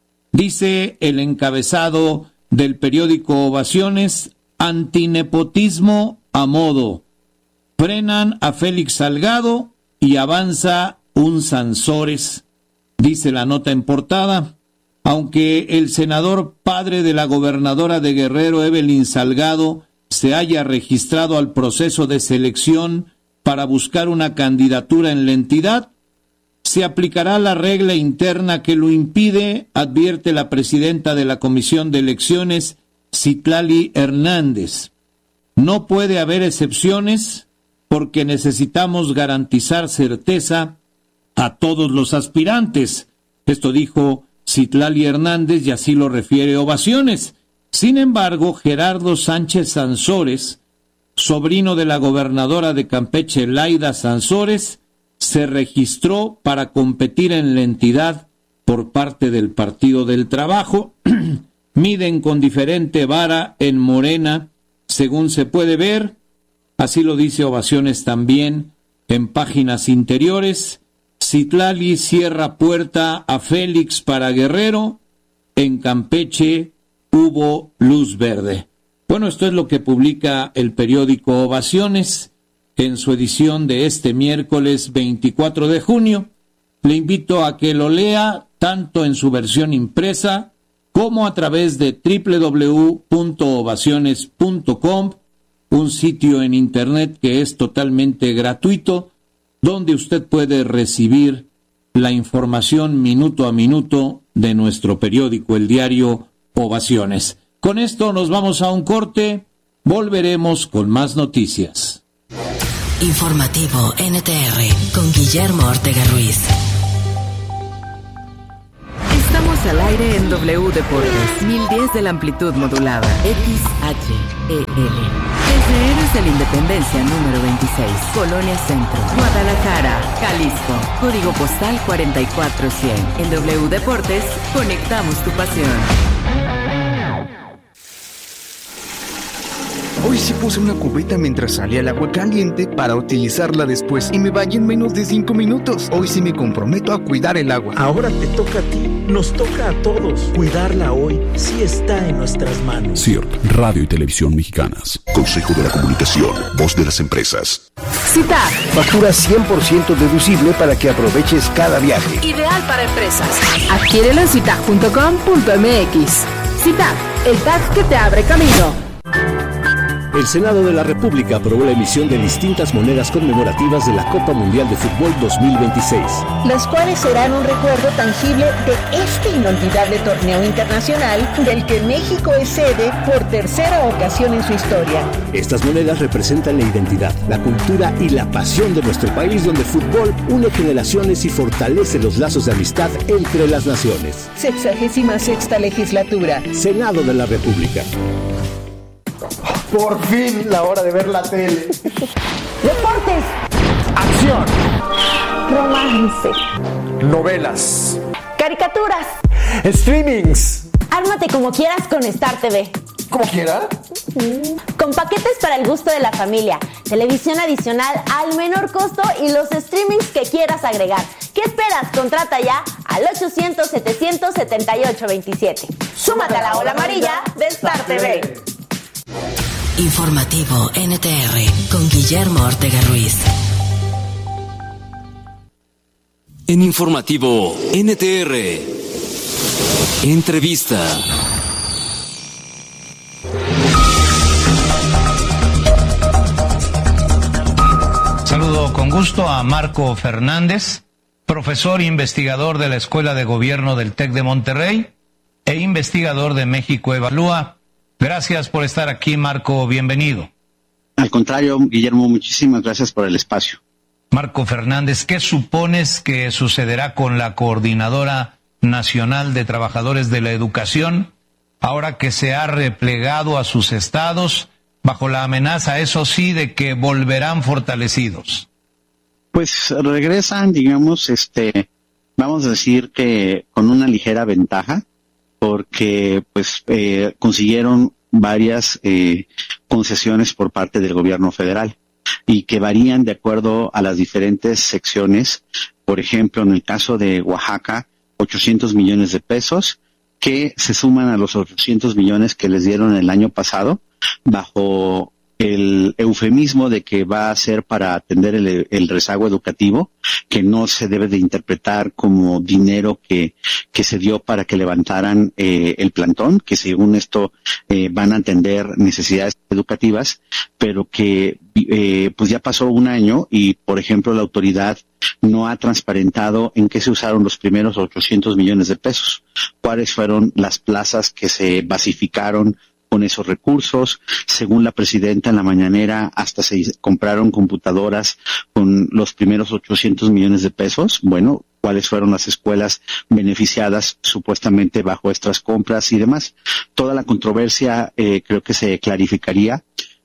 Dice el encabezado del periódico Ovaciones, antinepotismo a modo. Frenan a Félix Salgado y avanza un Sansores, dice la nota en portada. Aunque el senador padre de la gobernadora de Guerrero, Evelyn Salgado, se haya registrado al proceso de selección para buscar una candidatura en la entidad, se aplicará la regla interna que lo impide, advierte la presidenta de la Comisión de Elecciones, Citlali Hernández. No puede haber excepciones porque necesitamos garantizar certeza a todos los aspirantes. Esto dijo Citlali Hernández y así lo refiere Ovaciones. Sin embargo, Gerardo Sánchez Sansores, sobrino de la gobernadora de Campeche, Laida Sansores, se registró para competir en la entidad por parte del Partido del Trabajo. Miden con diferente vara en Morena, según se puede ver. Así lo dice Ovaciones también en páginas interiores. Citlali cierra puerta a Félix para Guerrero. En Campeche hubo luz verde. Bueno, esto es lo que publica el periódico Ovaciones en su edición de este miércoles veinticuatro de junio. Le invito a que lo lea tanto en su versión impresa como a través de doble u doble u doble u punto ovaciones punto com, un sitio en internet que es totalmente gratuito, donde usted puede recibir la información minuto a minuto de nuestro periódico, el diario Ovaciones. Con esto nos vamos a un corte, volveremos con más noticias. Informativo N T R con Guillermo Ortega Ruiz. Estamos al aire en W Deportes, mil diez de la amplitud modulada, X H E L. Desde Héroes de la Independencia número veintiséis, Colonia Centro, Guadalajara, Jalisco, código postal cuarenta y cuatro cien. En W Deportes, conectamos tu pasión. Hoy sí puse una cubeta mientras salía el agua caliente para utilizarla después y me bañé en menos de cinco minutos. Hoy sí me comprometo a cuidar el agua. Ahora te toca a ti, nos toca a todos. Cuidarla hoy sí está en nuestras manos. C I R T, Radio y Televisión Mexicanas. Consejo de la Comunicación, voz de las empresas. CITAC. Factura cien por ciento deducible para que aproveches cada viaje. Ideal para empresas. Adquiérelo en citac punto com punto m x. CITAC, el T A C que te abre camino. El Senado de la República aprobó la emisión de distintas monedas conmemorativas de la Copa Mundial de Fútbol dos mil veintiséis. Las cuales serán un recuerdo tangible de este inolvidable torneo internacional del que México es sede por tercera ocasión en su historia. Estas monedas representan la identidad, la cultura y la pasión de nuestro país, donde el fútbol une generaciones y fortalece los lazos de amistad entre las naciones. Sexagésima sexta legislatura. Senado de la República. Por fin, la hora de ver la tele. Deportes. Acción. Romance. Novelas. Caricaturas. Streamings. Ármate como quieras con Star T V. ¿Cómo quiera? Con paquetes para el gusto de la familia, televisión adicional al menor costo y los streamings que quieras agregar. ¿Qué esperas? Contrata ya al ochocientos, setecientos setenta y ocho veintisiete. Súmate a la ola amarilla de Star T V. Informativo N T R con Guillermo Ortega Ruiz. En Informativo N T R, entrevista. Saludo con gusto a Marco Fernández, profesor e investigador de la Escuela de Gobierno del TEC de Monterrey e investigador de México Evalúa. Gracias por estar aquí, Marco, bienvenido. Al contrario, Guillermo, muchísimas gracias por el espacio. Marco Fernández, ¿qué supones que sucederá con la Coordinadora Nacional de Trabajadores de la Educación ahora que se ha replegado a sus estados bajo la amenaza, eso sí, de que volverán fortalecidos? Pues regresan, digamos, este, vamos a decir que con una ligera ventaja, porque pues eh, consiguieron varias eh, concesiones por parte del gobierno federal y que varían de acuerdo a las diferentes secciones. Por ejemplo, en el caso de Oaxaca, ochocientos millones de pesos que se suman a los ochocientos millones que les dieron el año pasado bajo el eufemismo de que va a ser para atender el, el rezago educativo, que no se debe de interpretar como dinero que, que se dio para que levantaran eh, el plantón, que según esto eh, van a atender necesidades educativas, pero que eh, pues ya pasó un año y, por ejemplo, la autoridad no ha transparentado en qué se usaron los primeros ochocientos millones de pesos, cuáles fueron las plazas que se basificaron con esos recursos. Según la presidenta en la mañanera, hasta se compraron computadoras con los primeros ochocientos millones de pesos. Bueno, cuáles fueron las escuelas beneficiadas supuestamente bajo estas compras y demás. Toda la controversia eh, creo que se clarificaría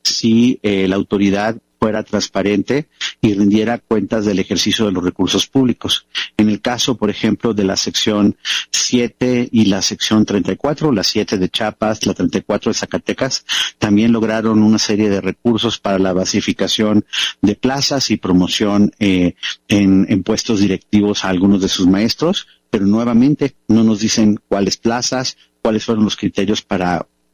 si eh, la autoridad fuera transparente y rindiera cuentas del ejercicio de los recursos públicos. En el caso, por ejemplo, de la sección siete y la sección treinta y cuatro, la siete de Chiapas, la treinta y cuatro de Zacatecas, también lograron una serie de recursos para la basificación de plazas y promoción eh, en, en puestos directivos a algunos de sus maestros, pero nuevamente no nos dicen cuáles plazas, cuáles fueron los criterios para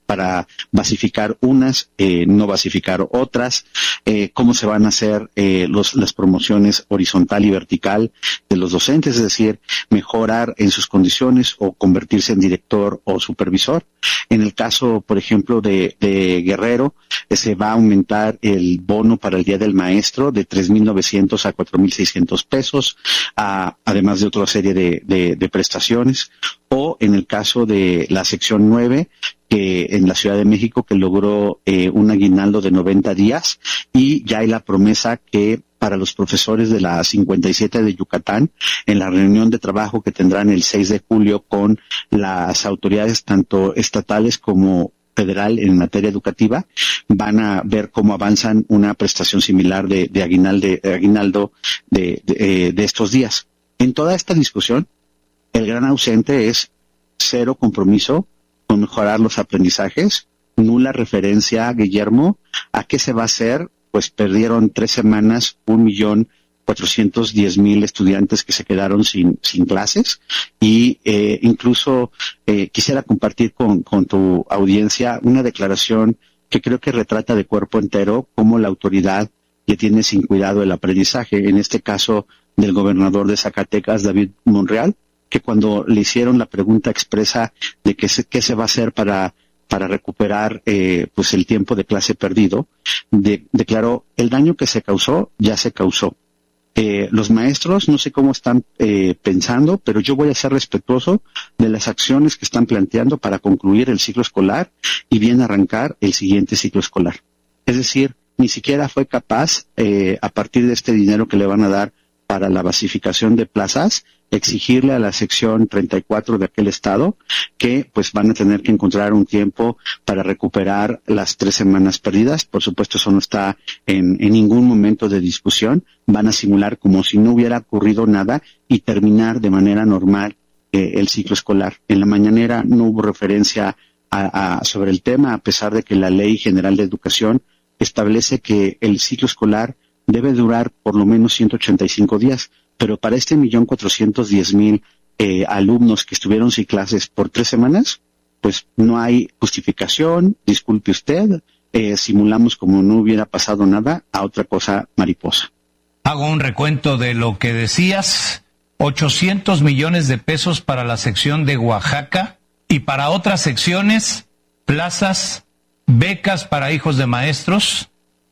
para basificar unas, eh, no basificar otras, eh, cómo se van a hacer eh, los, las promociones horizontal y vertical de los docentes, es decir, mejorar en sus condiciones o convertirse en director o supervisor. En el caso, por ejemplo, de, de Guerrero, eh, se va a aumentar el bono para el Día del Maestro de tres mil novecientos a cuatro mil seiscientos pesos, a, además de otra serie de, de, de prestaciones. O en el caso de la sección nueve, que en la Ciudad de México, que logró eh, un aguinaldo de noventa días, y ya hay la promesa que para los profesores de la cincuenta y siete de Yucatán, en la reunión de trabajo que tendrán el seis de julio con las autoridades tanto estatales como federal en materia educativa, van a ver cómo avanzan una prestación similar de, de aguinaldo, de, aguinaldo de, de, eh, de estos días. En toda esta discusión, el gran ausente es cero compromiso con mejorar los aprendizajes, nula referencia, Guillermo, a qué se va a hacer. Pues perdieron tres semanas un millón cuatrocientos diez mil estudiantes que se quedaron sin, sin clases, y eh, incluso eh, quisiera compartir con, con tu audiencia una declaración que creo que retrata de cuerpo entero cómo la autoridad que tiene sin cuidado el aprendizaje, en este caso del gobernador de Zacatecas, David Monreal, que cuando le hicieron la pregunta expresa de qué se, qué se va a hacer para para recuperar eh, pues el tiempo de clase perdido, de, declaró: el daño que se causó ya se causó. Eh, los maestros no sé cómo están eh, pensando, pero yo voy a ser respetuoso de las acciones que están planteando para concluir el ciclo escolar y bien arrancar el siguiente ciclo escolar. Es decir, ni siquiera fue capaz, eh, a partir de este dinero que le van a dar para la basificación de plazas, exigirle a la sección treinta y cuatro de aquel estado que pues van a tener que encontrar un tiempo para recuperar las tres semanas perdidas. Por supuesto, eso no está en, en ningún momento de discusión. Van a simular como si no hubiera ocurrido nada y terminar de manera normal eh, el ciclo escolar. En la mañanera no hubo referencia a, a, sobre el tema, a pesar de que la Ley General de Educación establece que el ciclo escolar debe durar por lo menos ciento ochenta y cinco días, pero para este millón cuatrocientos diez mil eh, alumnos que estuvieron sin clases por tres semanas, pues no hay justificación. Disculpe usted, eh, simulamos como no hubiera pasado nada a otra cosa mariposa. Hago un recuento de lo que decías: ochocientos millones de pesos para la sección de Oaxaca, y para otras secciones, plazas, becas para hijos de maestros,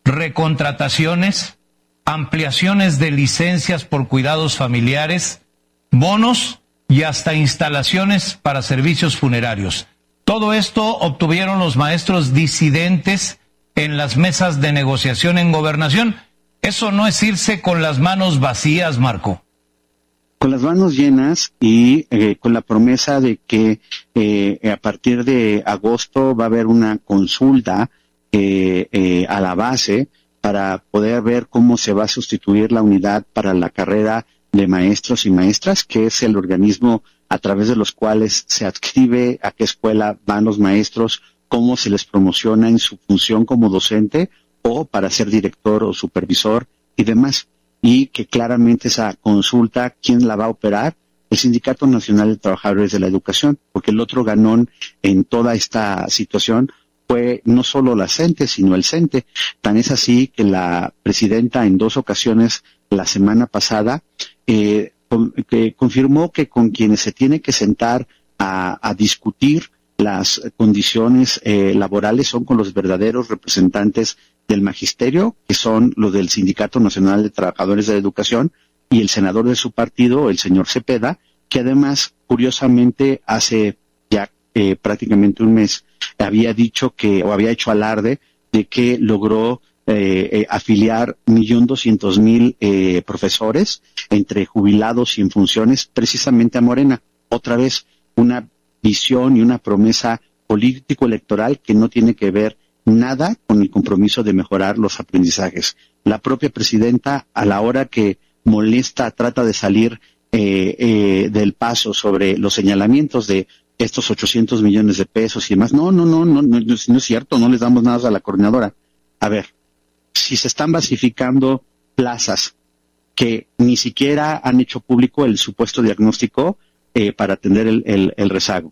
recontrataciones, ampliaciones de licencias por cuidados familiares, bonos y hasta instalaciones para servicios funerarios. Todo esto obtuvieron los maestros disidentes en las mesas de negociación en Gobernación. Eso no es irse con las manos vacías, Marco. Con las manos llenas y eh, con la promesa de que eh, a partir de agosto va a haber una consulta eh, eh, a la base para poder ver cómo se va a sustituir la unidad para la carrera de maestros y maestras, que es el organismo a través de los cuales se adscribe a qué escuela van los maestros, cómo se les promociona en su función como docente o para ser director o supervisor y demás. Y que claramente esa consulta, ¿quién la va a operar? El Sindicato Nacional de Trabajadores de la Educación, porque el otro ganón en toda esta situación fue no solo la CENTE, sino el CENTE. Tan es así que la presidenta en dos ocasiones la semana pasada eh, con, que confirmó que con quienes se tiene que sentar a, a discutir las condiciones eh, laborales son con los verdaderos representantes del magisterio, que son los del Sindicato Nacional de Trabajadores de la Educación, y el senador de su partido, el señor Cepeda, que además, curiosamente, hace ya eh, prácticamente un mes, había dicho que, o había hecho alarde de que logró eh, eh, afiliar un millón doscientos mil eh, profesores entre jubilados y en funciones precisamente a Morena. Otra vez, una visión y una promesa político-electoral que no tiene que ver nada con el compromiso de mejorar los aprendizajes. La propia presidenta, a la hora que molesta, trata de salir eh, eh, del paso sobre los señalamientos de estos ochocientos millones de pesos y demás. No, no, no, no, no, no es cierto, no les damos nada a la coordinadora. A ver, si se están basificando plazas que ni siquiera han hecho público el supuesto diagnóstico eh, para atender el, el, el rezago,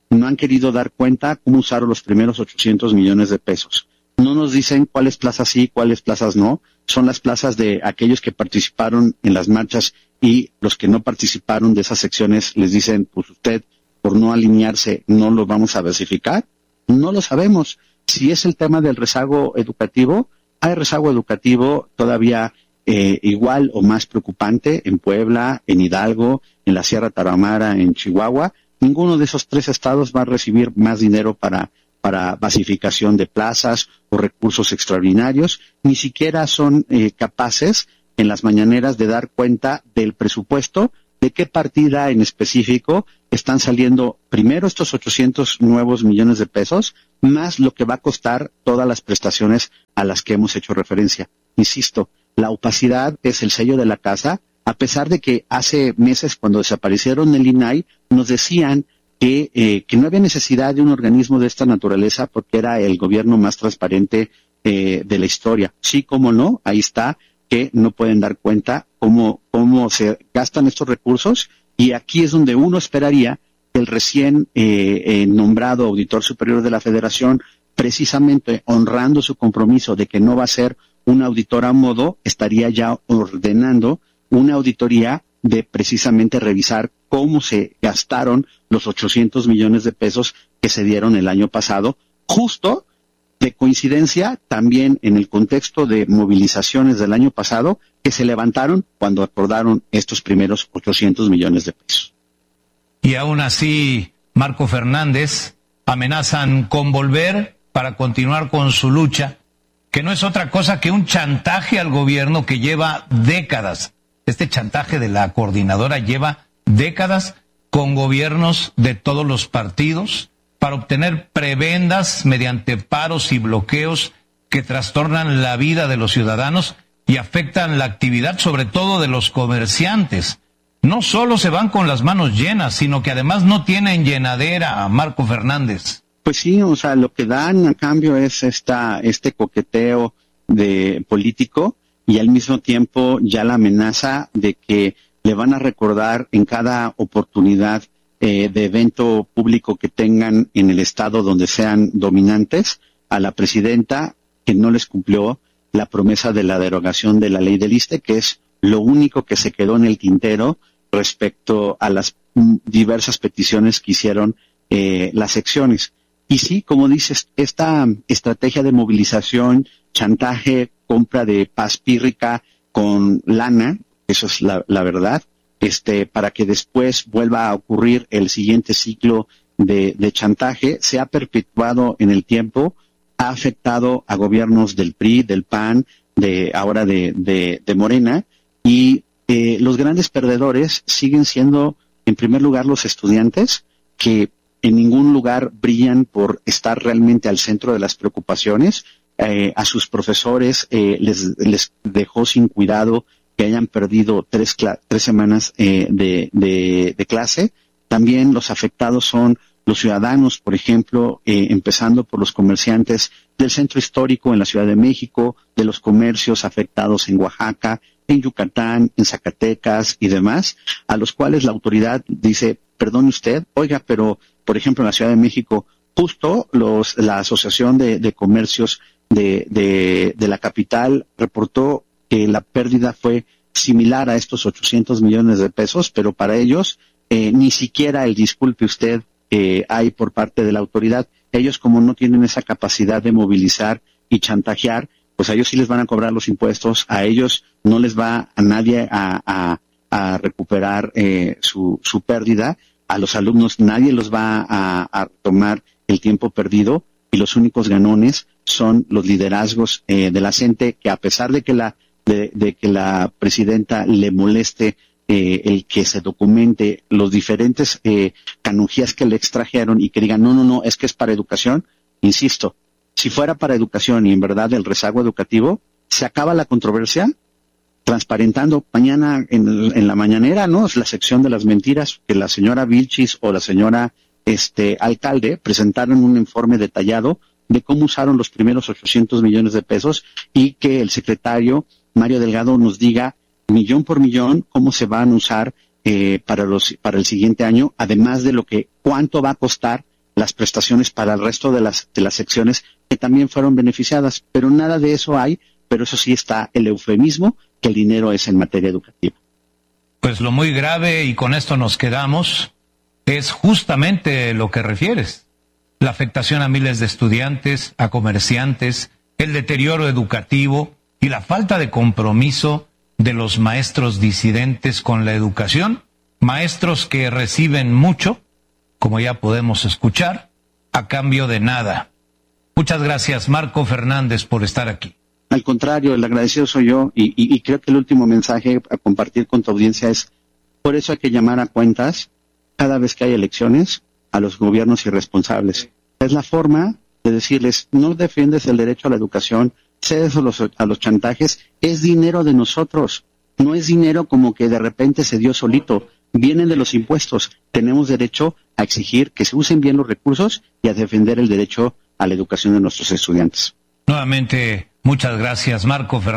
no han querido dar cuenta cómo usaron los primeros ochocientos millones de pesos. No nos dicen cuáles plazas sí, cuáles plazas no. Son las plazas de aquellos que participaron en las marchas, y los que no participaron de esas secciones les dicen, pues usted, por no alinearse, no lo vamos a versificar. No lo sabemos. Si es el tema del rezago educativo, hay rezago educativo todavía eh, igual o más preocupante en Puebla, en Hidalgo, en la Sierra Tarahumara, en Chihuahua. Ninguno de esos tres estados va a recibir más dinero para para basificación de plazas o recursos extraordinarios. Ni siquiera son eh, capaces en las mañaneras de dar cuenta del presupuesto, de qué partida en específico están saliendo primero estos ochocientos nuevos millones de pesos, más lo que va a costar todas las prestaciones a las que hemos hecho referencia. Insisto, la opacidad es el sello de la casa, a pesar de que hace meses, cuando desaparecieron el I N A I, nos decían que, eh, que no había necesidad de un organismo de esta naturaleza porque era el gobierno más transparente eh, de la historia. Sí, cómo no, ahí está, que no pueden dar cuenta cómo, cómo se gastan estos recursos, y aquí es donde uno esperaría que el recién eh, eh, nombrado auditor superior de la Federación, precisamente honrando su compromiso de que no va a ser un auditor a modo, estaría ya ordenando una auditoría de precisamente revisar cómo se gastaron los ochocientos millones de pesos que se dieron el año pasado, justo de coincidencia también en el contexto de movilizaciones del año pasado que se levantaron cuando acordaron estos primeros ochocientos millones de pesos. Y aún así, Marco Fernández, amenazan con volver para continuar con su lucha, que no es otra cosa que un chantaje al gobierno que lleva décadas. Este chantaje de la coordinadora lleva décadas con gobiernos de todos los partidos para obtener prebendas mediante paros y bloqueos que trastornan la vida de los ciudadanos y afectan la actividad, sobre todo de los comerciantes. No solo se van con las manos llenas, sino que además no tienen llenadera, a Marco Fernández. Pues sí, o sea, lo que dan a cambio es esta, este coqueteo de político, y al mismo tiempo ya la amenaza de que le van a recordar en cada oportunidad eh, de evento público que tengan en el estado donde sean dominantes a la presidenta que no les cumplió la promesa de la derogación de la ley del ISSSTE, que es lo único que se quedó en el tintero respecto a las diversas peticiones que hicieron eh, las secciones. Y sí, como dices, esta estrategia de movilización, chantaje, compra de paz pírrica con lana, eso es la, la verdad, este, para que después vuelva a ocurrir el siguiente ciclo de, de chantaje, se ha perpetuado en el tiempo, ha afectado a gobiernos del P R I, del P A N, de ahora de, de, de Morena, y eh, los grandes perdedores siguen siendo, en primer lugar, los estudiantes, que en ningún lugar brillan por estar realmente al centro de las preocupaciones. Eh, a sus profesores eh, les, les dejó sin cuidado que hayan perdido tres, tres semanas eh, de, de, de clase. También los afectados son los ciudadanos, por ejemplo, eh, empezando por los comerciantes del centro histórico en la Ciudad de México, de los comercios afectados en Oaxaca, en Yucatán, en Zacatecas y demás, a los cuales la autoridad dice, perdone usted, oiga, pero, por ejemplo, en la Ciudad de México, justo los, la Asociación de, de Comercios de, de, de la capital reportó que la pérdida fue similar a estos ochocientos millones de pesos, pero para ellos eh, ni siquiera el disculpe usted eh, hay por parte de la autoridad. Ellos, como no tienen esa capacidad de movilizar y chantajear, pues a ellos sí les van a cobrar los impuestos, a ellos no les va a nadie a, a, a recuperar eh, su, su pérdida, a los alumnos nadie los va a, a tomar el tiempo perdido, y los únicos ganones son los liderazgos eh, de la gente, que a pesar de que la de, de que la presidenta le moleste eh, el que se documente los diferentes eh, canonjías que le extrajeron y que digan, no, no, no, es que es para educación, insisto, si fuera para educación y en verdad el rezago educativo, se acaba la controversia transparentando mañana en, en la mañanera, ¿no? Es la sección de las mentiras, que la señora Vilchis o la señora este alcalde presentaron un informe detallado de cómo usaron los primeros ochocientos millones de pesos, y que el secretario Mario Delgado nos diga millón por millón cómo se van a usar eh, para los para el siguiente año, además de lo que cuánto va a costar las prestaciones para el resto de las, de las secciones que también fueron beneficiadas, pero nada de eso hay, pero eso sí está el eufemismo que el dinero es en materia educativa. Pues lo muy grave, y con esto nos quedamos, es justamente lo que refieres. La afectación a miles de estudiantes, a comerciantes, el deterioro educativo y la falta de compromiso de los maestros disidentes con la educación, maestros que reciben mucho, como ya podemos escuchar, a cambio de nada. Muchas gracias, Marco Fernández, por estar aquí. Al contrario, el agradecido soy yo, y, y, y creo que el último mensaje a compartir con tu audiencia es, por eso hay que llamar a cuentas cada vez que hay elecciones a los gobiernos irresponsables. Es la forma de decirles, no defiendes el derecho a la educación, cedes a los, a los chantajes, es dinero de nosotros, no es dinero como que de repente se dio solito, vienen de los impuestos, tenemos derecho a exigir que se usen bien los recursos y a defender el derecho a la educación de nuestros estudiantes. Nuevamente, muchas gracias, Marco Fernández.